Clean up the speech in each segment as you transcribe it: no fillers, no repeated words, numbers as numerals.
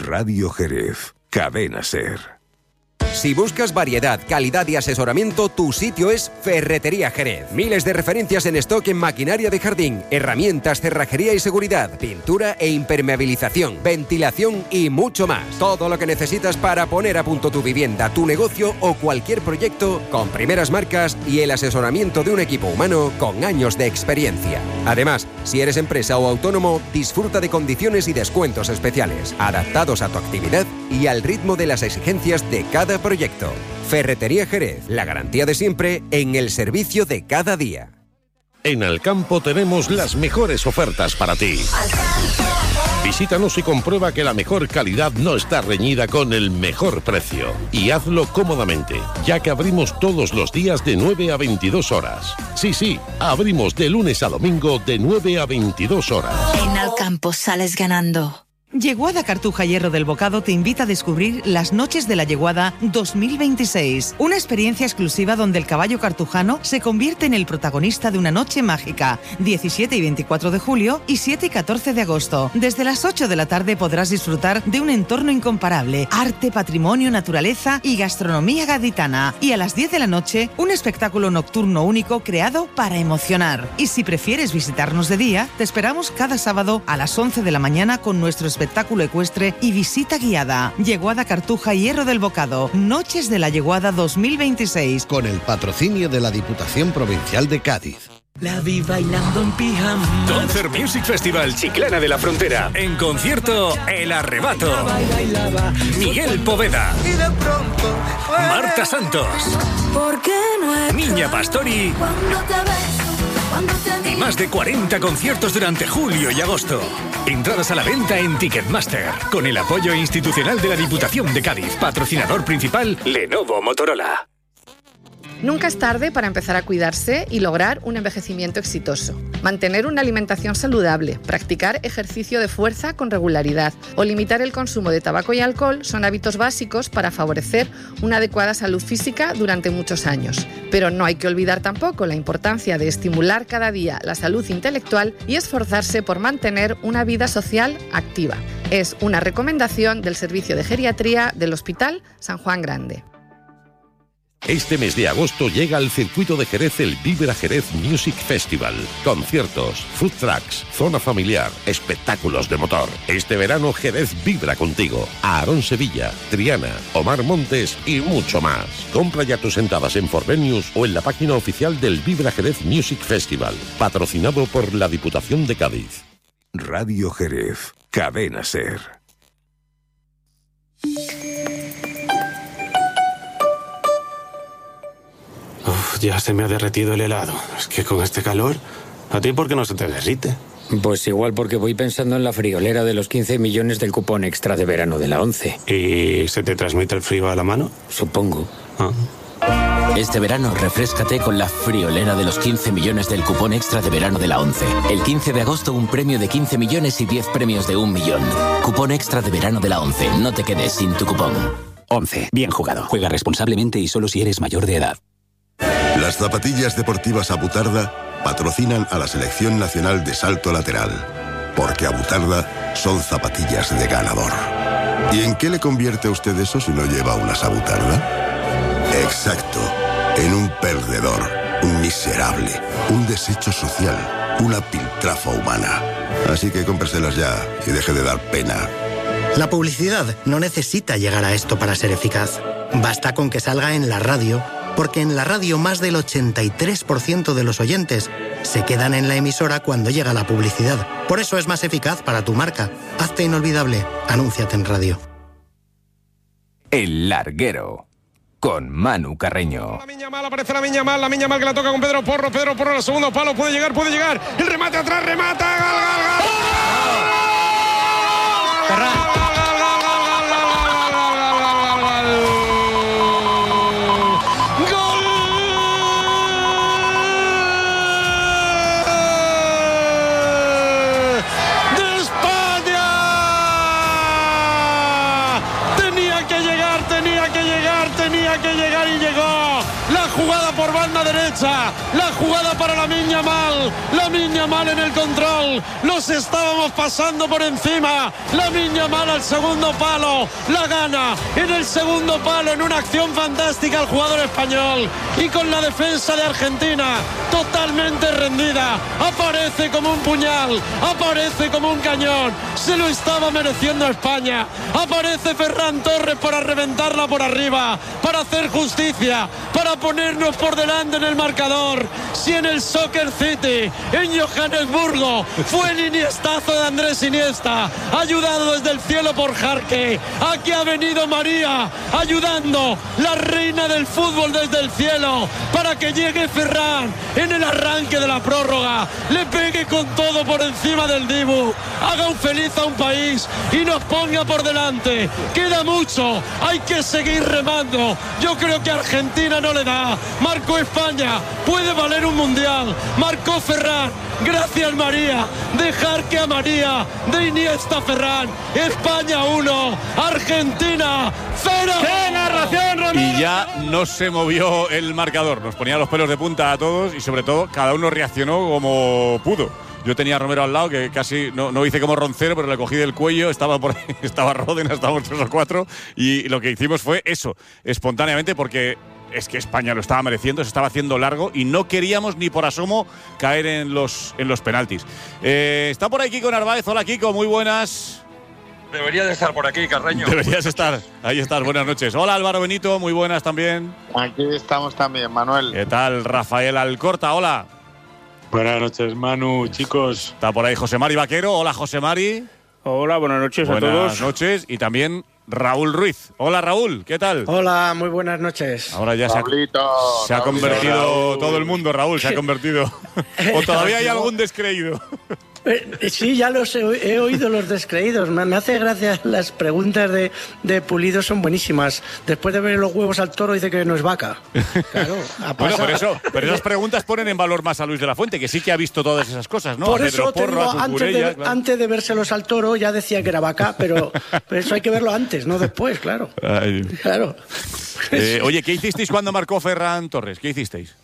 Radio Jerez. Cadena SER. Si buscas variedad, calidad y asesoramiento, tu sitio es Ferretería Jerez. Miles de referencias en stock en maquinaria de jardín, herramientas, cerrajería y seguridad, pintura e impermeabilización, ventilación y mucho más. Todo lo que necesitas para poner a punto tu vivienda, tu negocio o cualquier proyecto con primeras marcas y el asesoramiento de un equipo humano con años de experiencia. Además, si eres empresa o autónomo, disfruta de condiciones y descuentos especiales, adaptados a tu actividad y al ritmo de las exigencias de cada proyecto. Ferretería Jerez, la garantía de siempre en el servicio de cada día. En Alcampo tenemos las mejores ofertas para ti. Visítanos y comprueba que la mejor calidad no está reñida con el mejor precio. Y hazlo cómodamente, ya que abrimos todos los días de 9 a 22 horas. Sí, abrimos de lunes a domingo de 9 a 22 horas. En Alcampo sales ganando. Yeguada Cartuja Hierro del Bocado te invita a descubrir las Noches de la Yeguada 2026, una experiencia exclusiva donde el caballo cartujano se convierte en el protagonista de una noche mágica, 17 y 24 de julio y 7 y 14 de agosto. Desde las 8 de la tarde podrás disfrutar de un entorno incomparable, arte, patrimonio, naturaleza y gastronomía gaditana. Y a las 10 de la noche, un espectáculo nocturno único creado para emocionar. Y si prefieres visitarnos de día, te esperamos cada sábado a las 11 de la mañana con nuestro espectáculo ecuestre y visita guiada. Yeguada Cartuja Hierro del Bocado, Noches de la Yeguada 2026. Con el patrocinio de la Diputación Provincial de Cádiz. La vi bailando en pijama. Concert Music Festival Chiclana de la Frontera. En concierto, El Arrebato. Miguel Poveda. Y de pronto Marta Santos. ¿Por qué no Niña Pastori. Cuando te beso, cuando te Y más de 40 conciertos durante julio y agosto. Entradas a la venta en Ticketmaster. Con el apoyo institucional de la Diputación de Cádiz. Patrocinador principal, Lenovo Motorola. Nunca es tarde para empezar a cuidarse y lograr un envejecimiento exitoso. Mantener una alimentación saludable, practicar ejercicio de fuerza con regularidad o limitar el consumo de tabaco y alcohol son hábitos básicos para favorecer una adecuada salud física durante muchos años. Pero no hay que olvidar tampoco la importancia de estimular cada día la salud intelectual y esforzarse por mantener una vida social activa. Es una recomendación del Servicio de Geriatría del Hospital San Juan Grande. Este mes de agosto llega al circuito de Jerez el Vibra Jerez Music Festival. Conciertos, food trucks, zona familiar, espectáculos de motor. Este verano Jerez vibra contigo. Aarón Sevilla, Triana, Omar Montes y mucho más. Compra ya tus entradas en Forvenius o en la página oficial del Vibra Jerez Music Festival. Patrocinado por la Diputación de Cádiz. Radio Jerez. Cadena SER. Ya se me ha derretido el helado. Es que con este calor, ¿a ti por qué no se te derrite? Pues igual porque voy pensando en la friolera de los 15 millones del cupón extra de verano de la 11. ¿Y se te transmite el frío a la mano? Supongo. Este verano refréscate con la friolera de los 15 millones del cupón extra de verano de la 11. El 15 de agosto un premio de 15 millones y 10 premios de 1 millón. Cupón extra de verano de la 11. No te quedes sin tu cupón. 11. Bien jugado. Juega responsablemente y solo si eres mayor de edad. Las zapatillas deportivas Abutarda patrocinan a la Selección Nacional de Salto Lateral, porque Abutarda son zapatillas de ganador. ¿Y en qué le convierte a usted eso si no lleva unas Abutarda? Exacto, en un perdedor, un miserable, un desecho social, una piltrafa humana. Así que cómpreselas ya y deje de dar pena. La publicidad no necesita llegar a esto para ser eficaz. Basta con que salga en la radio, porque en la radio más del 83% de los oyentes se quedan en la emisora cuando llega la publicidad. Por eso es más eficaz para tu marca. Hazte inolvidable. Anúnciate en radio. El Larguero, con Manu Carreño. La Miña Mal, aparece la Miña Mal que la toca con Pedro Porro, al segundo palo, puede llegar, el remate atrás, remata, ¡gol! Tenía que llegar y llegó. La jugada por banda derecha, la jugada para Lamine Yamal en el control, los estábamos pasando por encima, Lamine Yamal al segundo palo, la gana en el segundo palo en una acción fantástica el jugador español, y con la defensa de Argentina totalmente rendida, aparece como un puñal, aparece como un cañón, se lo estaba mereciendo España, aparece Ferran Torres para reventarla por arriba, para hacer justicia, para ponernos por delante en el marcador. Si en el Soccer City, en Johannesburgo, fue el iniestazo de Andrés Iniesta, ayudado desde el cielo por Jarque, aquí ha venido María, ayudando, la reina del fútbol desde el cielo, para que llegue Ferran en el arranque de la prórroga, le pegue con todo por encima del Dibu, haga un feliz a un país y nos ponga por delante. Queda mucho, hay que seguir remando. Yo creo que Argentina no le da. Marcó España, puede valer un mundial. Marcó Ferran, gracias María. Dejar que a María, de Iniesta Ferran. España 1, Argentina 0. ¡Qué narración, Romero! Y ya no se movió el marcador. Nos ponía los pelos de punta a todos y sobre todo cada uno reaccionó como pudo. Yo tenía a Romero al lado, que casi no hice como Roncero, pero le cogí del cuello, estaba por ahí, estaba Ródenas, estábamos 3 o 4, y lo que hicimos fue eso, espontáneamente, porque es que España lo estaba mereciendo, se estaba haciendo largo y no queríamos ni por asomo caer en los penaltis. Está por ahí Kiko Narváez. Hola Kiko, muy buenas. Debería de estar por aquí, Carreño. Deberías estar, ahí estás, buenas noches. Hola Álvaro Benito, muy buenas también. Aquí estamos también, Manuel. ¿Qué tal Rafael Alcorta? Hola. Buenas noches, Manu, chicos. Está por ahí José Mari Vaquero. Hola, José Mari. Hola, buenas noches a todos. Buenas noches. Y también Raúl Ruiz. Hola, Raúl, ¿qué tal? Hola, muy buenas noches. Ahora ya se ha convertido todo el mundo, Raúl, se ha convertido. ¿O todavía hay algún descreído? Sí, ya los he oído los descreídos. Me hace gracia las preguntas de Pulido, son buenísimas. Después de ver los huevos al toro dice que no es vaca. Claro, bueno, pero esas preguntas ponen en valor más a Luis de la Fuente, que sí que ha visto todas esas cosas, ¿no? Por eso te digo, antes de vérselos al toro ya decía que era vaca, pero eso hay que verlo antes, no después, claro. Ay. Claro. Oye, ¿qué hicisteis cuando marcó Ferran Torres? ¿Qué hicisteis?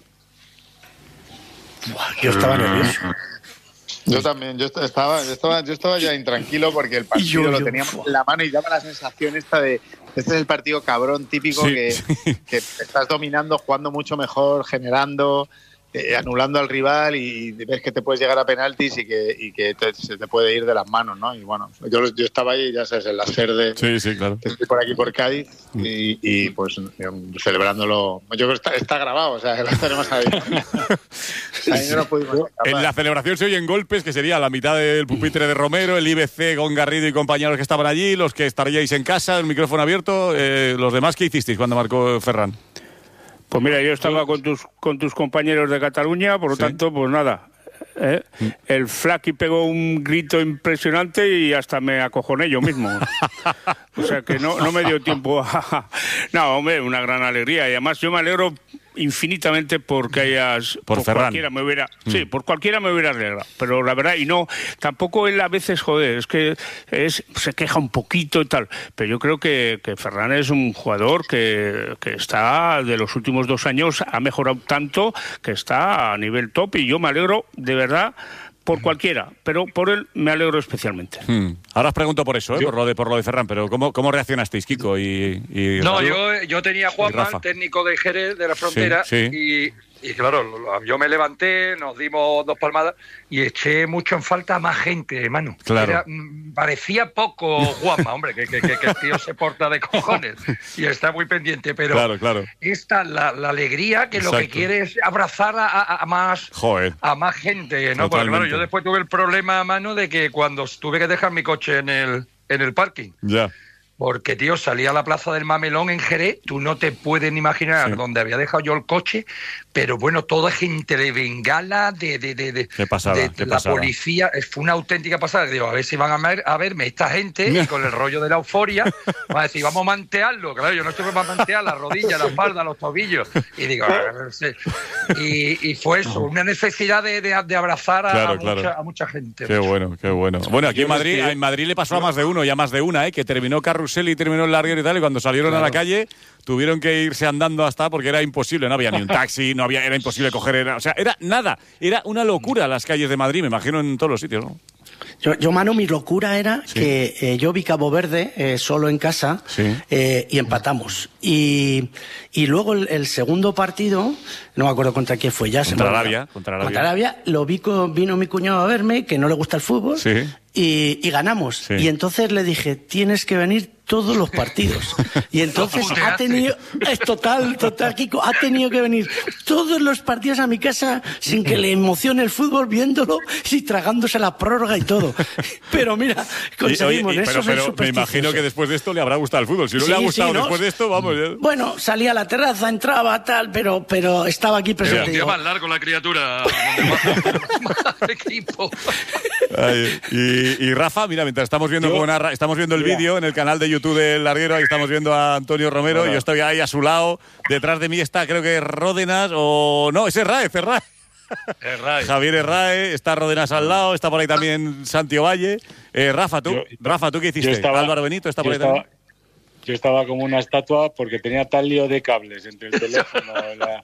Yo estaba nervioso. Yo también, yo estaba ya intranquilo porque el partido lo teníamos en la mano y daba la sensación esta de este es el partido cabrón típico, sí, que estás dominando, jugando mucho mejor, generando, anulando al rival y ves que te puedes llegar a penaltis y que se te puede ir de las manos, ¿no? Y bueno, yo estaba ahí, ya sabes, en la SER de... Sí, claro. Estoy por aquí por Cádiz y pues celebrándolo. Yo creo que está grabado, o sea, que lo tenemos ahí. Ahí no pudimos escapar. En la celebración se oyen golpes, que sería la mitad del pupitre de Romero, el IBC con Garrido y compañeros que estaban allí, los que estaríais en casa, el micrófono abierto. Los demás, ¿qué hicisteis cuando marcó Ferran? Pues mira, yo estaba con tus compañeros de Cataluña, por lo tanto, pues nada. El Flaky pegó un grito impresionante y hasta me acojoné yo mismo. O sea que no me dio tiempo a... No, hombre, una gran alegría. Y además yo me alegro infinitamente porque hayas... Por Ferran. Cualquiera me hubiera... Sí, por cualquiera me hubiera alegrado. Pero la verdad, y no, tampoco él a veces, joder, es que se queja un poquito y tal. Pero yo creo que Ferran es un jugador que está, de los últimos 2 años, ha mejorado tanto que está a nivel top y yo me alegro, de verdad, por cualquiera, pero por él me alegro especialmente. Ahora os pregunto por eso, por lo de Ferran, pero ¿cómo reaccionasteis, Kiko y No, yo tenía a Juanma, técnico de Jerez de la Frontera, sí. Y claro, yo me levanté, nos dimos 2 palmadas y eché mucho en falta a más gente, Manu. Claro. Parecía poco Juanma, hombre, que el tío se porta de cojones y está muy pendiente, pero claro. Esta la alegría que Exacto. Lo que quiere es abrazar a más gente, ¿no? Porque claro, yo después tuve el problema, Manu, de que cuando tuve que dejar mi coche en el parking. Ya. Porque, tío, salí a la Plaza del Mamelón en Jerez, tú no te puedes ni imaginar dónde había dejado yo el coche, pero bueno, toda gente de bengala, de la policía, fue una auténtica pasada. Digo, a ver si van a verme esta gente y con el rollo de la euforia, van a decir, vamos a mantearlo. Claro, yo no estuve para mantear las rodillas, la espalda, los tobillos. Y digo, y fue eso, una necesidad de abrazar a mucha gente. Qué bueno. Bueno, aquí en Madrid le pasó a más de uno y a más de una, que terminó Carrusel Urselli terminó el larguero y tal, y cuando salieron a la calle tuvieron que irse andando hasta, porque era imposible, no había ni un taxi, era imposible coger, era una locura las calles de Madrid, me imagino, en todos los sitios, ¿no? Yo, Manu, mi locura era que yo vi Cabo Verde solo en casa y empatamos. Y luego el segundo partido, no me acuerdo contra quién fue ya. Contra Arabia. Vino mi cuñado a verme, que no le gusta el fútbol, y ganamos. Sí. Y entonces le dije, tienes que venir todos los partidos. Y entonces ha tenido, es total, Kiko, ha tenido que venir todos los partidos a mi casa sin que le emocione el fútbol, viéndolo y tragándose la prórroga y todo. Pero mira, conseguimos eso. Pero me imagino que después de esto le habrá gustado el fútbol. Si no le ha gustado después de esto, vamos. Ya. Bueno, salía a la terraza, entraba, tal, pero estaba aquí presente. Lleva más largo la criatura. Equipo. Y Rafa, mira, mientras estamos viendo el vídeo en el canal de YouTube del Larguero, ahí estamos viendo a Antonio Romero, y yo estoy ahí a su lado, detrás de mí está, creo que Ródenas, es Herráez. Javier Herráez, está Ródenas al lado, está por ahí también Santi Ovalle. Rafa, ¿tú qué hiciste? Álvaro Benito está por ahí también. Yo estaba como una estatua porque tenía tal lío de cables entre el teléfono,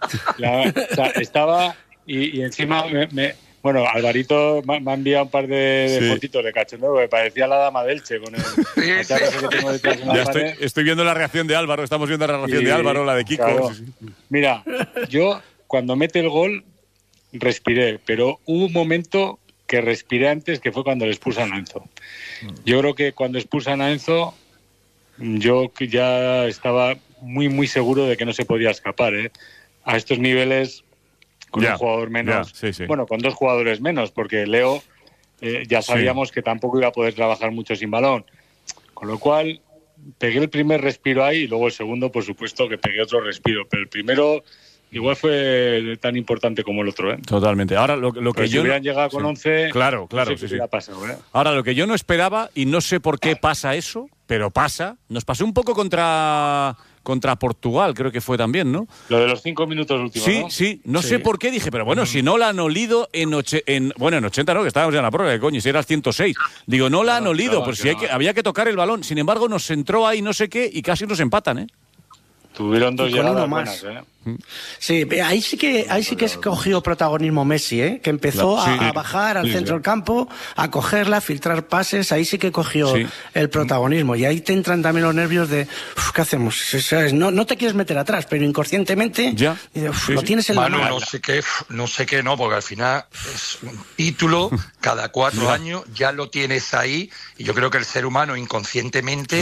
estaba y encima Bueno, Alvarito me ha enviado un par de fotitos de cachondeo que parecía la dama de Elche con el que tengo detrás en la pared. Estoy viendo la reacción de Álvaro, estamos viendo la reacción de Álvaro, la de Kiko. Claro. Mira, yo cuando mete el gol respiré, pero hubo un momento que respiré antes, que fue cuando le expulsan a Enzo. Yo creo que cuando expulsan a Enzo, yo ya estaba muy, muy seguro de que no se podía escapar, ¿eh? A estos niveles... Con un jugador menos, bueno, con dos jugadores menos, porque Leo ya sabíamos que tampoco iba a poder trabajar mucho sin balón. Con lo cual, pegué el primer respiro ahí y luego el segundo, por supuesto, que pegué otro respiro. Pero el primero igual fue tan importante como el otro, ¿eh? Totalmente. Ahora, lo que si hubieran llegado con 11... Claro, no sé qué hubiera pasado, ¿eh? Ahora, lo que yo no esperaba, y no sé por qué pasa eso, pero pasa, nos pasó un poco contra Portugal, creo que fue también, ¿no? Lo de los 5 minutos últimos, ¿no? Sí, no sé por qué, dije, pero bueno, si no la han olido en 80 no, que estábamos ya en la prórroga, coño, si era el 106. Digo, no la han olido, pero si había que tocar el balón. Sin embargo, nos entró ahí no sé qué y casi nos empatan, ¿eh? Tuvieron dos llegadas buenas, ¿eh? Sí, ahí sí que escogió protagonismo Messi, ¿eh? Que empezó a bajar al centro del campo, a cogerla, a filtrar pases, ahí sí que cogió el protagonismo. Y ahí te entran también los nervios de, ¿qué hacemos? No te quieres meter atrás, pero inconscientemente lo tienes en la mano. No sé qué, porque al final es un título, cada 4 años ya lo tienes ahí, y yo creo que el ser humano inconscientemente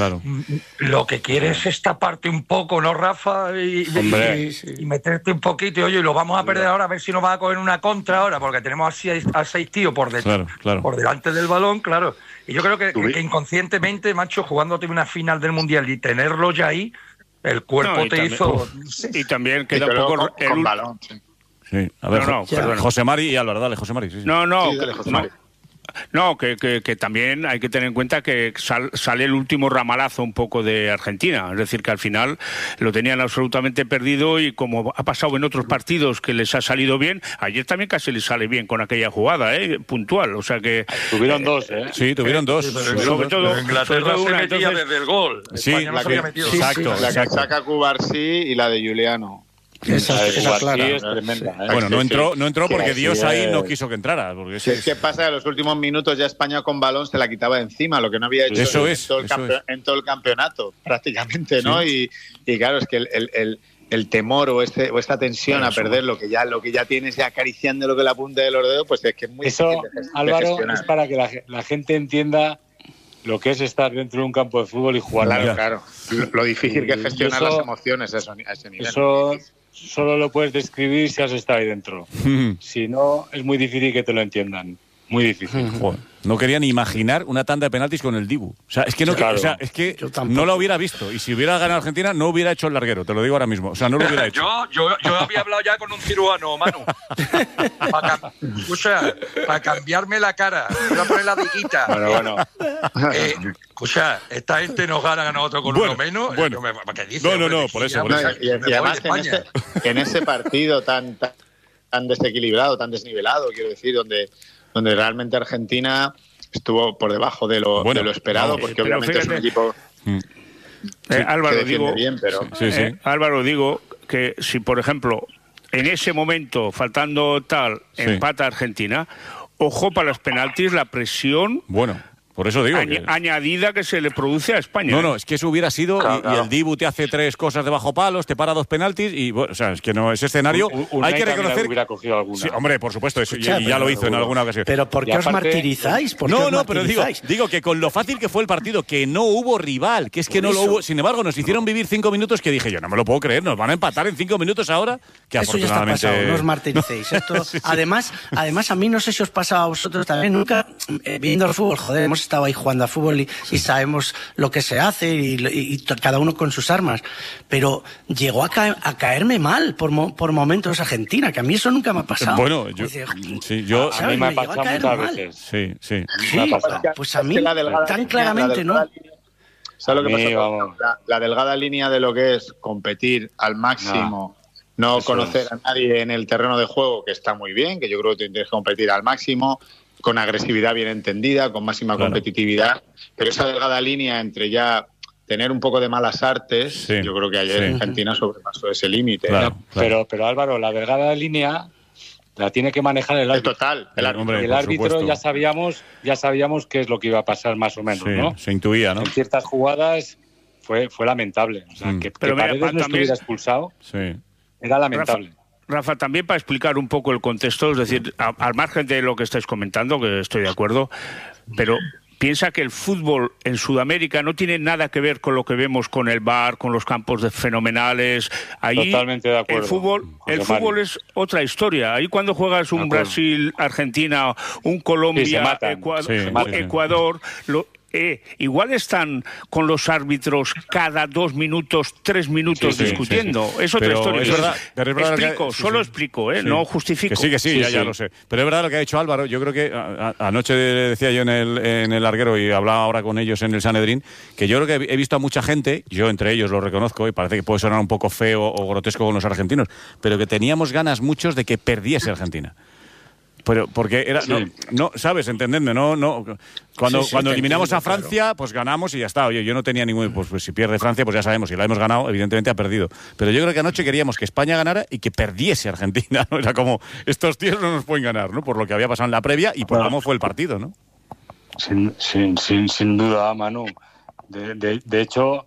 lo que quiere es esta parte un poco, ¿no, Rafa? Y meterte un poquito, y oye, lo vamos a perder ahora, a ver si nos va a coger una contra ahora, porque tenemos así a 6 tíos por delante del balón, claro. Y yo creo que inconscientemente, macho, jugándote una final del Mundial y tenerlo ya ahí, el cuerpo te hizo... Y también queda un poco... Con balón, Sí, a ver, José Mari y Álvaro, dale, José Mari. Sí. José Mari. No, que también hay que tener en cuenta que sale el último ramalazo un poco de Argentina, es decir, que al final lo tenían absolutamente perdido, y como ha pasado en otros partidos que les ha salido bien, ayer también casi les sale bien con aquella jugada, puntual, o sea que... Tuvieron dos, Sí, tuvieron dos. Sobre todo Inglaterra se metía desde el gol. Sí, la que saca Cubarsí y la de Giuliano. Esa es tremenda, ¿eh? Bueno, no entró porque Dios ahí no quiso que entrara. Porque es que pasa que en los últimos minutos ya España con balón se la quitaba de encima, lo que no había hecho en todo el campeonato, prácticamente, ¿no? Y claro, es que el temor o esta tensión a perder lo que ya tienes ya acariciando lo que la punta de los dedos, pues es que es muy difícil de Álvaro, gestionar. Es para que la gente entienda lo que es estar dentro de un campo de fútbol y jugar. Claro. Lo difícil que es gestionar las emociones a ese nivel. Eso solo lo puedes describir si has estado ahí dentro. Si no, es muy difícil que te lo entiendan. Muy difícil. No quería ni imaginar una tanda de penaltis con el Dibu. O sea, es que no la hubiera visto. Y si hubiera ganado Argentina, no hubiera hecho el larguero. Te lo digo ahora mismo. O sea, no lo hubiera hecho. Yo había hablado ya con un cirujano, Manu. Para cambiarme la cara. Voy a poner la viguita. Bueno. Escucha, esta gente nos gana a nosotros con uno menos. Bueno. ¿Qué dice? No, por eso. Y además en ese partido tan desequilibrado, tan desnivelado, quiero decir, donde realmente Argentina estuvo por debajo de lo esperado, porque obviamente es un equipo Álvaro, digo, bien, pero... Álvaro, digo que si, por ejemplo, en ese momento, faltando tal, empata Argentina, ojo para los penaltis, la presión... Bueno, por eso digo añadida que se le produce a España. No, es que eso hubiera sido, y el Dibu te hace 3 cosas de bajo palos, te para 2 penaltis, y bueno, o sea, es que no, ese escenario hay que reconocer... hubiera cogido alguna. Sí, hombre, por supuesto, eso, y ya lo hizo en alguna ocasión. Pero ¿por qué os martirizáis? Pero digo que con lo fácil que fue el partido, que no hubo rival, que es que no lo hubo, sin embargo, nos hicieron vivir 5 minutos que dije yo, no me lo puedo creer, nos van a empatar en 5 minutos ahora, que eso afortunadamente... ya está pasado, no os martiricéis. Esto, además, a mí no sé si os pasa a vosotros también, nunca, viendo el fútbol, joder, hemos estado ahí jugando a fútbol y sabemos lo que se hace y cada uno con sus armas, pero llegó a caerme mal por momentos Argentina, que a mí eso nunca me ha pasado. Bueno, a mí me ha pasado muchas veces. Sí. Me ha pasado. Pues a mí tan claramente no. ¿Sabes lo que pasa? La delgada línea de lo que es competir al máximo, no conocer a nadie en el terreno de juego, que está muy bien, que yo creo que tienes que competir al máximo, con agresividad bien entendida, con máxima competitividad, pero esa delgada línea entre ya tener un poco de malas artes, yo creo que ayer Argentina sobrepasó ese límite. Claro. Pero Álvaro, la delgada línea la tiene que manejar el árbitro. El árbitro ya sabíamos qué es lo que iba a pasar más o menos, ¿no? Se intuía, ¿no? En ciertas jugadas fue lamentable. O sea, que Paredes no estuviera expulsado era lamentable. Rafa, también para explicar un poco el contexto, es decir, al margen de lo que estáis comentando, que estoy de acuerdo, pero piensa que el fútbol en Sudamérica no tiene nada que ver con lo que vemos con el VAR, con los campos fenomenales. Ahí totalmente de acuerdo. El fútbol es otra historia. Ahí cuando juegas un Brasil, Argentina, un Colombia, Ecuador, igual están con los árbitros cada 2 minutos, 3 minutos discutiendo. Es otra historia. Es verdad, explico, no justifico. Que sí, ya lo sé. Pero es verdad lo que ha dicho Álvaro. Yo creo que anoche decía yo en el Larguero y hablaba ahora con ellos en el Sanedrín, que yo creo que he visto a mucha gente, yo entre ellos lo reconozco, y parece que puede sonar un poco feo o grotesco con los argentinos, pero que teníamos ganas muchos de que perdiese Argentina. Pero porque era no sabes, entendedme, cuando eliminamos a Francia, pues ganamos y ya está. Oye, yo no tenía ningún, pues si pierde Francia, pues ya sabemos, si la hemos ganado, evidentemente ha perdido. Pero yo creo que anoche queríamos que España ganara y que perdiese Argentina, ¿no? Era como, estos tíos no nos pueden ganar, ¿no? Por lo que había pasado en la previa y por cómo fue el partido, ¿no? Sin duda, Manu. De hecho,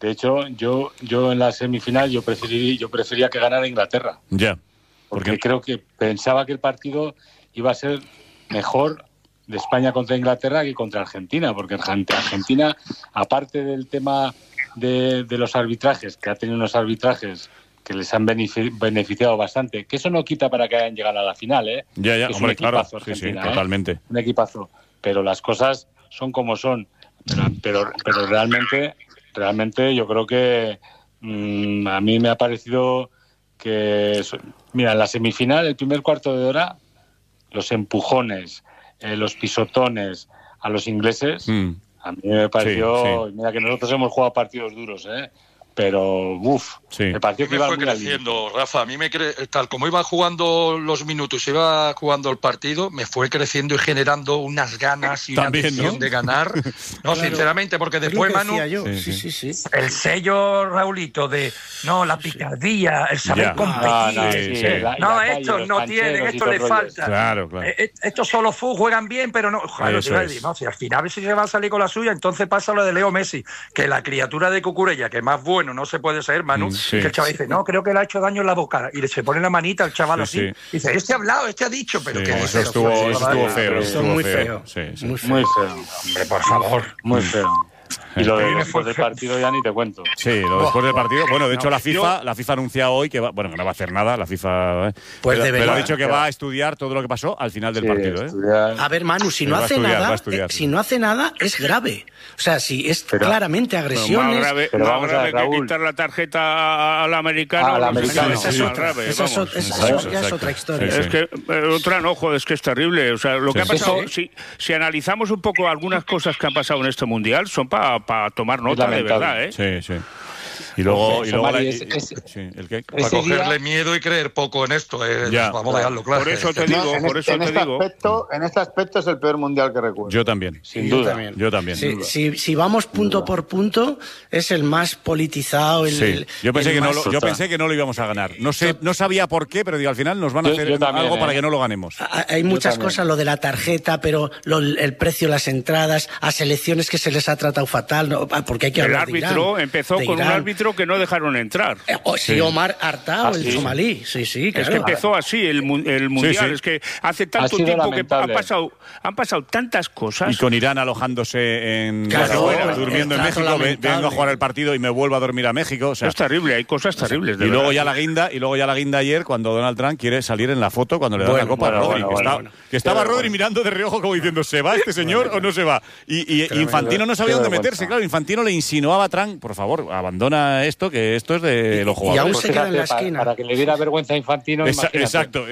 yo en la semifinal yo prefería que ganara Inglaterra. Ya. Porque creo que pensaba que el partido iba a ser mejor de España contra Inglaterra que contra Argentina, porque Argentina, aparte del tema de los arbitrajes, que ha tenido unos arbitrajes que les han beneficiado bastante, que eso no quita para que hayan llegado a la final, ¿eh? Ya, es hombre, claro, Argentina, totalmente. Un equipazo, pero las cosas son como son, pero realmente yo creo que a mí me ha parecido que, mira, en la semifinal, el primer cuarto de hora, los empujones, los pisotones a los ingleses, a mí me pareció, mira que nosotros hemos jugado partidos duros, pero me pareció que iba fue creciendo, Rafa. A mí tal como iban jugando los minutos, iba jugando el partido, me fue creciendo y generando unas ganas y una ambición de ganar. No, claro, sinceramente, porque después, Manu, el sello, Raulito, de la picardía, el saber competir. Estos no tienen, esto les falta. Claro. Estos solo juegan bien, pero no. Claro, si al final si se va a salir con la suya, entonces pasa lo de Leo Messi, que la criatura de Cucurella, que más bueno no se puede ser, Manu, que el chaval dice, no, creo que le ha hecho daño en la boca, y se pone la manita al chaval así, y dice, este ha hablado, este ha dicho, pero que eso estuvo feo. Eso es muy feo. Muy feo. Hombre, por favor, muy feo. Y lo después del partido ya ni te cuento. Sí, lo después del partido. Bueno, de hecho la FIFA ha anunciado hoy que que no va a hacer nada, la FIFA, pero ha dicho que va a estudiar todo lo que pasó al final del partido. A ver, Manu, si no hace nada es grave. O sea, si es claramente agresiones. Pero vamos a ver, que quitar la tarjeta al americano. Esa es otra historia. Es que es que es terrible. O sea, lo que ha pasado, si analizamos un poco algunas cosas que han pasado en este mundial, son para tomar nota de verdad, Sí. Y luego Mari, ¿el qué? Para cogerle miedo y creer poco en esto. Vamos a dejarlo claro. Por eso te digo, En este aspecto es el peor mundial que recuerdo. Yo también. Sin duda. Yo también. Si vamos punto por punto, es el más politizado. Yo pensé que no lo íbamos a ganar. No sabía por qué, pero digo, al final nos van a hacer algo para que no lo ganemos. Hay muchas cosas, lo de la tarjeta, pero el precio, las entradas, a selecciones que se les ha tratado fatal, ¿no? Porque hay que hablar de árbitro empezó con un árbitro que no dejaron entrar. Omar Artao, el somalí. Sí, claro. Es que empezó así el mundial. Es que hace tanto tiempo que han pasado tantas cosas. Y con Irán alojándose en durmiendo en México, vengo a jugar el partido y me vuelvo a dormir a México. O sea, es terrible, hay cosas terribles. Y luego ya la guinda ayer cuando Donald Trump quiere salir en la foto cuando le da la copa a Rodri. Que estaba Rodri mirando de reojo como diciendo, ¿se va este señor o no se va? Y Infantino no sabía dónde meterse. Claro, Infantino le insinuaba a Trump, por favor, abandona esto, que esto es de los jugadores. Y aún se queda en la esquina. Para que le diera vergüenza a Infantino, Exacto.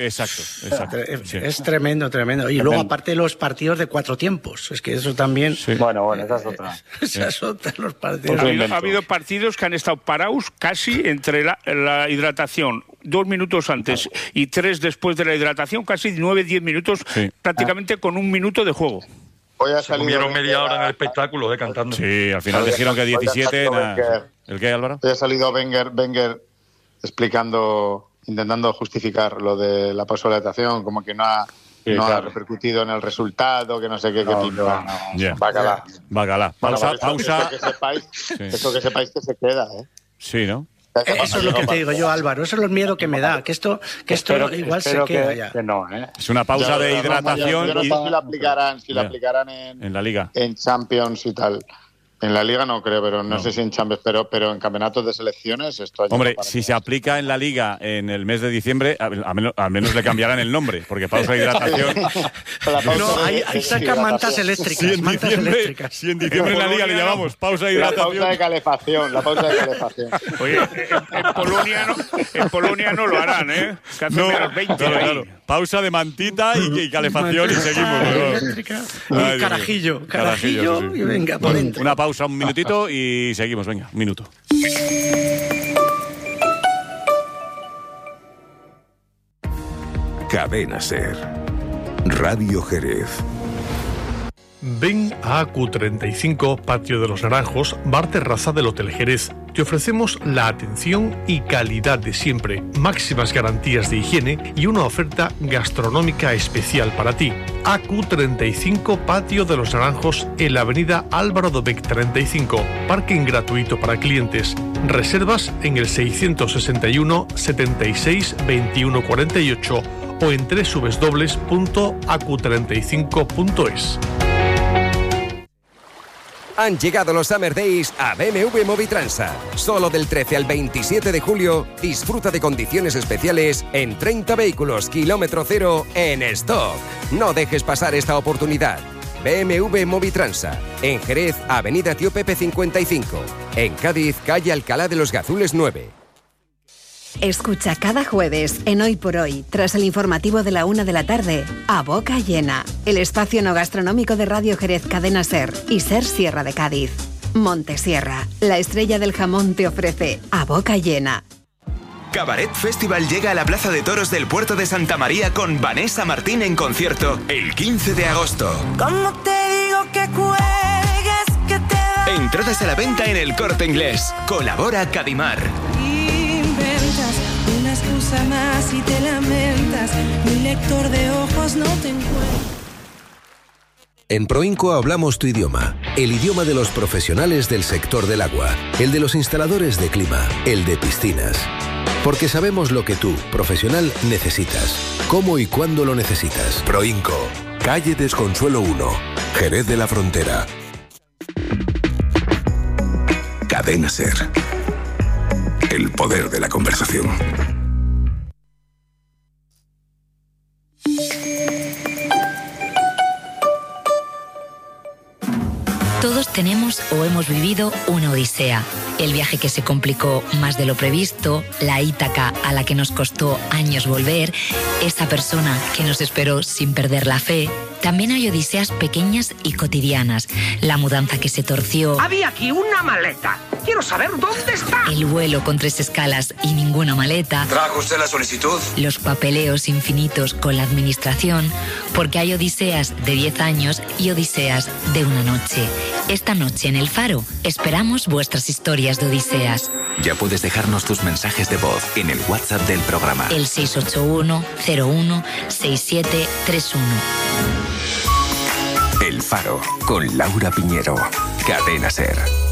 Es tremendo. Y luego, aparte, los partidos de 4 tiempos. Es que eso también... Sí. Bueno, esa es otra. Esas otras, los partidos. Ha habido partidos que han estado parados casi entre la hidratación 2 minutos antes y 3 después de la hidratación, casi 9-10 minutos, prácticamente con 1 minuto de juego. Se comieron media hora en el espectáculo cantando. Sí, al final dijeron que 17... ¿El qué, Álvaro? Hoy ha salido Wenger intentando justificar lo de la pausa de hidratación, como que no ha repercutido en el resultado, que no sé qué Bacalá. Pausa. Eso que sepáis que se queda, ¿eh? Sí, ¿no? Eso es lo que te digo yo, Álvaro. Eso es el miedo que me da. Que esto igual se queda ya. Que no, ¿eh? Es una pausa de hidratación. Yo no sé si la aplicarán en la Liga. En Champions y tal. En la Liga no creo, pero no sé si en Champions, pero en campeonatos de selecciones esto... Hombre, si se aplica en la Liga en el mes de diciembre, al menos le cambiarán el nombre, porque pausa de hidratación... Ahí sacan mantas eléctricas. Si en diciembre en la Liga le llamamos pausa de hidratación... La pausa de calefacción. Oye, en Polonia no lo harán, ¿eh? Que hace menos 20 claro. Pausa de mantita y calefacción y seguimos. Y carajillo y venga, por dentro. Una pausa, un minutito y seguimos, venga, un minuto. Cadena SER. Radio Jerez. Ven a AQ35, Patio de los Naranjos, bar terraza del Hotel Jerez. Te ofrecemos la atención y calidad de siempre, máximas garantías de higiene y una oferta gastronómica especial para ti. AQ35, Patio de los Naranjos, en la avenida Álvaro Dobech 35. Parking gratuito para clientes. Reservas en el 661 76 21 48 o en www.acu35.es. Han llegado los Summer Days a BMW Movitransa. Solo del 13 al 27 de julio, disfruta de condiciones especiales en 30 vehículos kilómetro cero en stock. No dejes pasar esta oportunidad. BMW Movitransa. En Jerez, Avenida Tío Pepe 55. En Cádiz, calle Alcalá de los Gazules 9. Escucha cada jueves en Hoy por Hoy, tras el informativo de la 1 de la tarde, A Boca Llena, el espacio no gastronómico de Radio Jerez Cadena SER y SER Sierra de Cádiz. Montesierra, la estrella del jamón, te ofrece A Boca Llena. Cabaret Festival llega a la Plaza de Toros del Puerto de Santa María con Vanessa Martín en concierto el 15 de agosto. ¿Cómo te digo que cuelgues, que te da? Entradas a la venta en El Corte Inglés. Colabora Cadimar. Una excusa más y te lamentas. Mi lector de ojos no te encuentra. En Proinco hablamos tu idioma, el idioma de los profesionales del sector del agua, el de los instaladores de clima, el de piscinas. Porque sabemos lo que tú, profesional, necesitas, cómo y cuándo lo necesitas. Proinco, calle Desconsuelo 1, Jerez de la Frontera. Cadena SER. El poder de la conversación. Todos tenemos o hemos vivido una odisea. El viaje que se complicó más de lo previsto, la Ítaca a la que nos costó años volver, esa persona que nos esperó sin perder la fe, También hay odiseas pequeñas y cotidianas. La mudanza que se torció. Había aquí una maleta. Quiero saber dónde está. El vuelo con 3 escalas y ninguna maleta. ¿Trajo usted la solicitud? Los papeleos infinitos con la administración. Porque hay odiseas de 10 años y odiseas de una noche. Esta noche en El Faro esperamos vuestras historias de odiseas. Ya puedes dejarnos tus mensajes de voz en el WhatsApp del programa. El 681 01 6731. El Faro con Laura Piñero. Cadena SER.